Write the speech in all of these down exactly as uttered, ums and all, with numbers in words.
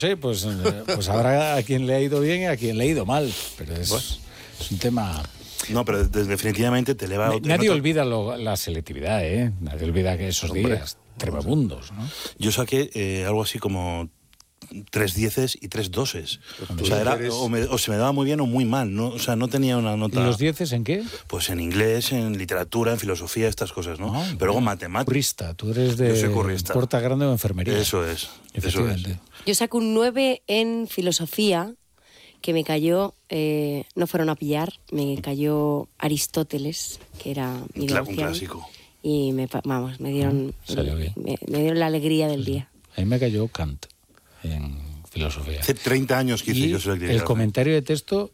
Sí, pues, pues habrá a quien le ha ido bien y a quien le ha ido mal, pero es, Bueno. es un tema... No, pero definitivamente te eleva... Nadie otro... olvida lo, la selectividad, ¿eh? Nadie olvida que esos Hombre, días tremebundos, ¿no? Yo saqué eh, algo así como tres dieces y tres doses. O sea, era, o, me, o se me daba muy bien o muy mal, ¿no? O sea, no tenía una nota... ¿Y los dieces en qué? Pues en inglés, en literatura, en filosofía, estas cosas, ¿no? Ah, pero luego matemáticas. Currista, tú eres de Yo soy currista. Puerta Grande o enfermería. Eso es, eso es. Yo saco un nueve en filosofía, que me cayó, eh, no fueron a pillar, me cayó Aristóteles, que era mi Cla- un clásico. Y me, vamos, me dieron, Salió bien. Me, me dieron la alegría del día. A mí me cayó Kant en filosofía. Hace treinta años que hice y yo esa actividad. El comentario de texto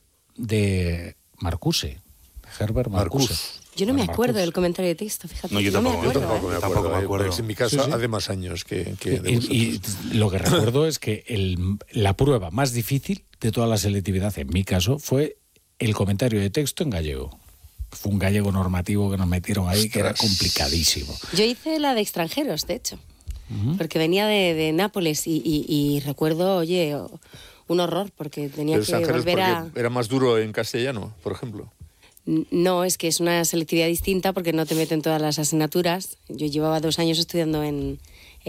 de Marcuse, Herbert Marcuse. Marcus. Yo no me acuerdo Marcus. del comentario de texto, fíjate. No, yo tampoco, no me acuerdo, yo tampoco, ¿eh? me acuerdo, tampoco me acuerdo. En mi caso, sí, sí. hace más años que, que de y, y lo que recuerdo es que el, la prueba más difícil de toda la selectividad, en mi caso, fue el comentario de texto en gallego. Fue un gallego normativo que nos metieron ahí, Ostras. que era complicadísimo. Yo hice la de extranjeros, de hecho, uh-huh. porque venía de, de Nápoles y, y, y recuerdo, oye, un horror, porque tenía que volver a... ¿Era más duro en castellano, por ejemplo? No, es que es una selectividad distinta porque no te meten todas las asignaturas. Yo llevaba dos años estudiando en,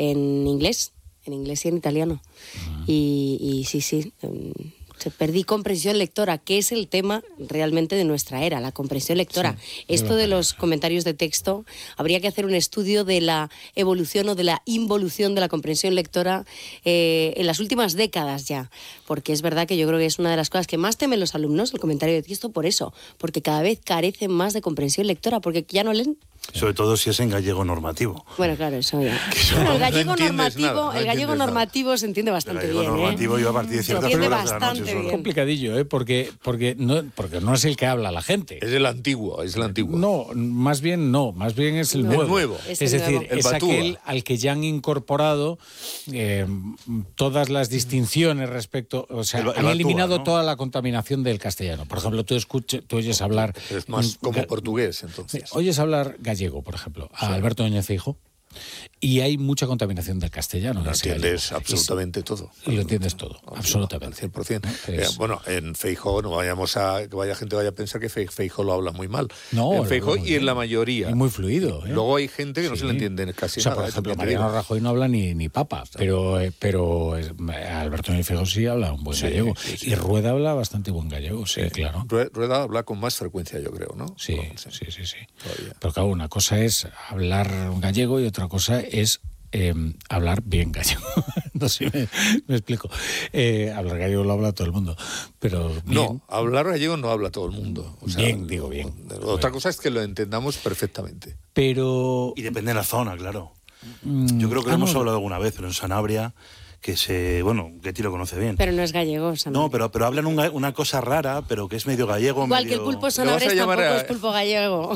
en inglés, en inglés y en italiano. Uh-huh. Y, y sí, sí, um, perdí comprensión lectora, que es el tema realmente de nuestra era, la comprensión lectora. Sí, Esto de los comentarios de texto, habría que hacer un estudio de la evolución o de la involución de la comprensión lectora eh, en las últimas décadas ya, porque es verdad que yo creo que es una de las cosas que más temen los alumnos, el comentario de texto, por eso, porque cada vez carecen más de comprensión lectora, porque ya no leen. Sobre todo si es en gallego normativo. Bueno, claro, eso ya. Bueno, el gallego no normativo, nada, no el gallego normativo nada. se entiende bastante el gallego bien. normativo ¿eh? yo a partir de ciertas horas de la bastante noche bien. Es complicadillo, ¿eh? Porque, porque, no, porque no es el que habla la gente. Es el antiguo, es el antiguo. No, más bien no, más bien es el no, nuevo. El nuevo. Es, es es decir, nuevo. es aquel al que ya han incorporado eh, todas las distinciones respecto, o sea, el, el han Batúa, eliminado ¿no? toda la contaminación del castellano. Por ejemplo, tú escuches, tú oyes hablar... Es más como portugués, entonces. Oyes hablar gallego, por ejemplo, a sí. Alberto Núñez Feijóo, y hay mucha contaminación del castellano. Lo entiendes gallego. absolutamente y, todo. Y lo entiendes todo, no, absolutamente. Al cien por ciento. ¿No? Eh, es... bueno, en Feijóo no vayamos a que vaya gente vaya a pensar que Feijóo lo habla muy mal. No, en Feijóo y en la mayoría. Y muy fluido. ¿eh? Luego hay gente que sí. no se le entiende casi o sea, nada. Por ejemplo, Mariano Rajoy no habla ni, ni papa, pero, eh, pero eh, Alberto Núñez Feijóo sí habla un buen sí, gallego. Sí, sí. Y Rueda habla bastante buen gallego, sí, sí, claro. Rueda habla con más frecuencia, yo creo, ¿no? Sí, no, sí, sí, sí. Todavía. Pero claro, una cosa es hablar gallego y otra cosa es Eh, hablar bien gallego. No sé si me, me explico. Eh, hablar gallego lo habla todo el mundo, pero bien. No, hablar gallego no habla todo el mundo. O sea, bien, digo bien. Otra cosa es que lo entendamos perfectamente. Pero... Y depende de la zona, claro. Mm, Yo creo que lo hemos hablado alguna vez, pero en Sanabria, que se... Bueno, Getty lo conoce bien. Pero no es gallego, Sanabria. No, pero, pero hablan una, una cosa rara, pero que es medio gallego. Igual medio... que el pulpo sanabres tampoco a... es pulpo gallego.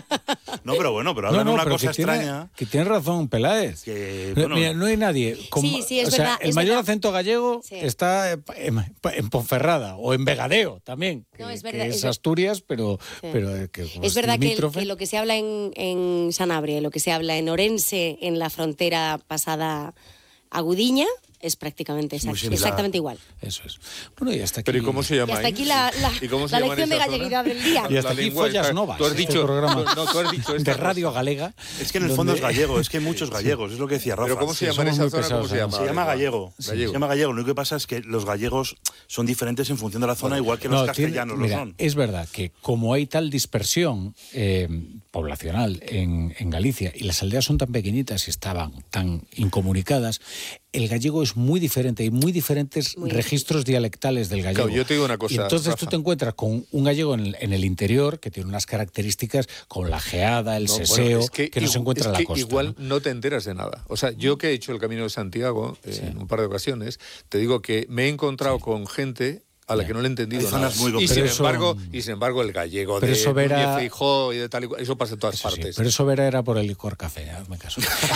No, pero bueno, pero hablan no, no, una pero cosa que extraña. Tiene, que tiene razón, Peláez. Que, bueno, Mira, no hay nadie. Como, sí, sí, es o verdad. sea, el es mayor verdad. acento gallego sí. está en, en Ponferrada o en Vegadeo también. Que, no, es, verdad, que es, es Asturias, pero, sí. pero que es verdad que, el, que lo que se habla en, en Sanabria, lo que se habla en Orense, en la frontera pasada a Gudiña, es prácticamente exact, exactamente igual. Eso es. Bueno, y hasta aquí... ¿Pero y cómo se llama? Y hasta aquí la, la, la lección de galleguidad del día. Y hasta aquí Follas Novas. Tú has dicho, este programa no, tú has dicho de Radio cosa. Galega. Es que en el fondo donde... es gallego, es que hay muchos gallegos, sí. es lo que decía Rafa. ¿Pero cómo se llama sí, esa zona? ¿Cómo se llama? Se llama gallego. Sí. gallego. Se llama gallego. Lo único que pasa es que los gallegos son diferentes en función de la zona, bueno, igual que los no, castellanos tiene, mira, lo son. Es verdad que como hay tal dispersión eh, poblacional en, en Galicia y las aldeas son tan pequeñitas y estaban tan incomunicadas, el gallego es muy diferente, hay muy diferentes muy registros dialectales del gallego. Claro, yo te digo una cosa, y entonces Rafa. tú te encuentras con un gallego en el, en el interior que tiene unas características con la geada, el no, seseo, bueno, es que, que no se encuentra en la que costa. Igual ¿no? no te enteras de nada. O sea, yo que he hecho el Camino de Santiago eh, sí. en un par de ocasiones, te digo que me he encontrado sí. con gente a la que no le he entendido nada. Muy y, sin eso, embargo, y sin embargo el gallego de Vera, Feijóo y de tal y cual, eso pasa en todas eso partes. Sí, pero eso Vera era por el licor café, hazme caso.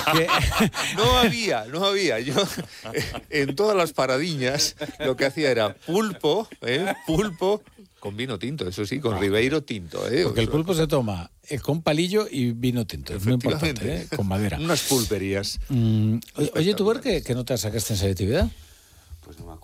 No había, no había. Yo en todas las paradiñas lo que hacía era pulpo, ¿eh? pulpo con vino tinto, eso sí, con no. Ribeiro tinto. ¿eh? Porque el pulpo se toma eh, con palillo y vino tinto, es muy importante, ¿eh? Con madera. Unas pulperías. Mm, oye, ¿tú ver que, que no te sacaste en selectividad? Pues no me acuerdo.